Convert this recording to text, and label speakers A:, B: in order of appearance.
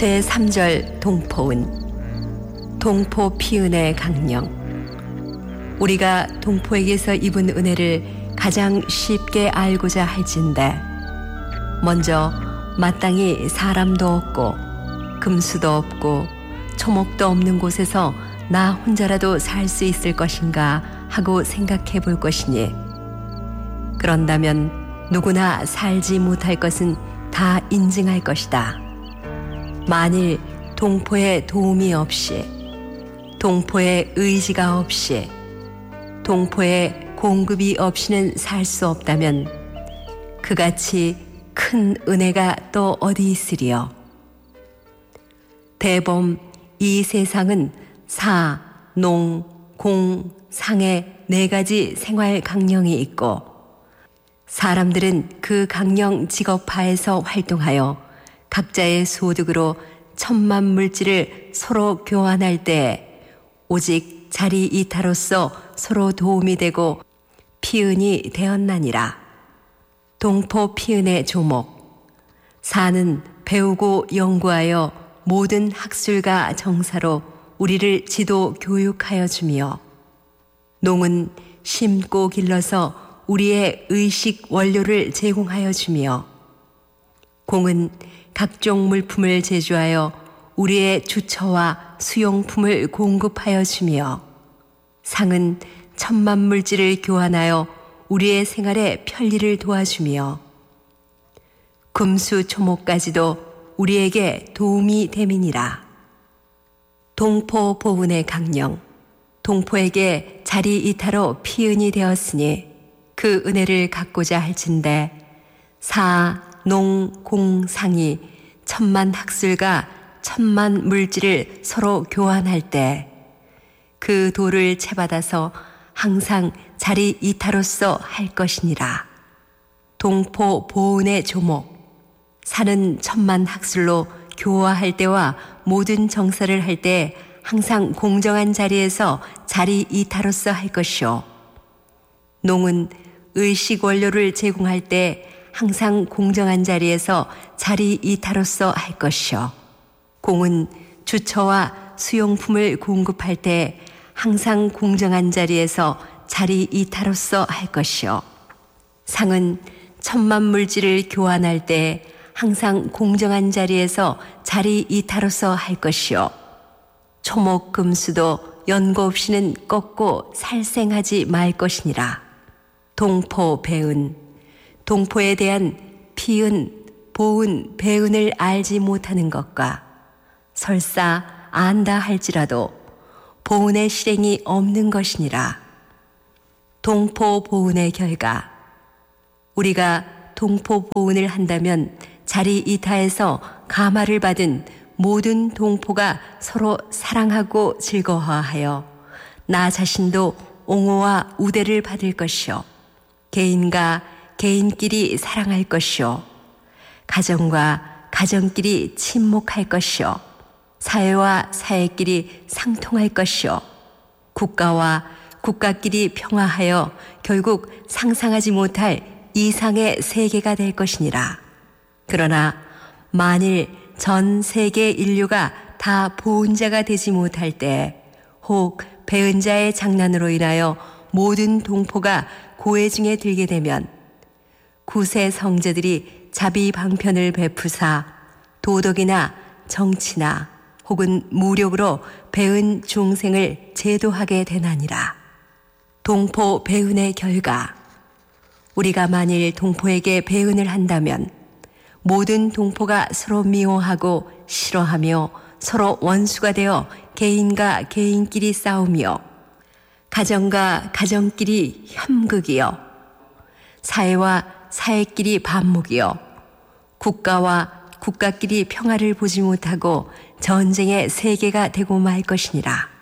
A: 제3절 동포은 동포 피은의 강령. 우리가 동포에게서 입은 은혜를 가장 쉽게 알고자 할진대 먼저 마땅히 사람도 없고 금수도 없고 초목도 없는 곳에서 나 혼자라도 살 수 있을 것인가 하고 생각해 볼 것이니, 그런다면 누구나 살지 못할 것은 다 인증할 것이다. 만일 동포의 도움이 없이, 동포의 의지가 없이, 동포의 공급이 없이는 살 수 없다면 그같이 큰 은혜가 또 어디 있으리요. 대범 이 세상은 사, 농, 공, 상의 4가지 생활 강령이 있고, 사람들은 그 강령 직업하에서 활동하여 각자의 소득으로 천만 물질을 서로 교환할 때 오직 자리 이타로서 서로 도움이 되고 피은이 되었나니라. 동포 피은의 조목. 사는 배우고 연구하여 모든 학술과 정사로 우리를 지도 교육하여 주며, 농은 심고 길러서 우리의 의식 원료를 제공하여 주며, 공은 각종 물품을 제조하여 우리의 주처와 수용품을 공급하여 주며, 상은 천만 물질을 교환하여 우리의 생활에 편리를 도와주며, 금수초목까지도 우리에게 도움이 됨이니라. 동포 보은의 강령. 동포에게 자리 이타로 피은이 되었으니 그 은혜를 갖고자 할진대 사, 농, 공, 상이 천만 학술과 천만 물질을 서로 교환할 때 그 도를 채받아서 항상 자리 이타로서 할 것이니라. 동포 보은의 조목. 사는 천만 학술로 교화할 때와 모든 정사를 할 때 항상 공정한 자리에서 자리 이타로서 할 것이요. 농은 의식 원료를 제공할 때 항상 공정한 자리에서 자리 이타로서 할 것이요. 공은 주처와 수용품을 공급할 때 항상 공정한 자리에서 자리 이타로서 할 것이요. 상은 천만 물질을 교환할 때 항상 공정한 자리에서 자리 이타로서 할 것이요. 초목 금수도 연고 없이는 꺾고 살생하지 말 것이니라. 동포 배은. 동포에 대한 피은, 보은, 배은을 알지 못하는 것과 설사 안다 할지라도 보은의 실행이 없는 것이니라. 동포 보은의 결과. 우리가 동포 보은을 한다면 자리 이타에서 감화를 받은 모든 동포가 서로 사랑하고 즐거워하여 나 자신도 옹호와 우대를 받을 것이요. 개인과 개인끼리 사랑할 것이요. 가정과 가정끼리 친목할 것이요. 사회와 사회끼리 상통할 것이요. 국가와 국가끼리 평화하여 결국 상상하지 못할 이상의 세계가 될 것이니라. 그러나 만일 전 세계 인류가 다 보은자가 되지 못할 때, 혹 배은자의 장난으로 인하여 모든 동포가 고해 중에 들게 되면 구세 성제들이 자비 방편을 베푸사 도덕이나 정치나 혹은 무력으로 배은 중생을 제도하게 되나니라. 동포 배은의 결과. 우리가 만일 동포에게 배은을 한다면 모든 동포가 서로 미워하고 싫어하며 서로 원수가 되어 개인과 개인끼리 싸우며 가정과 가정끼리 협극이요, 사회와 사회끼리 반목이요, 국가와 국가끼리 평화를 보지 못하고 전쟁의 세계가 되고 말 것이니라.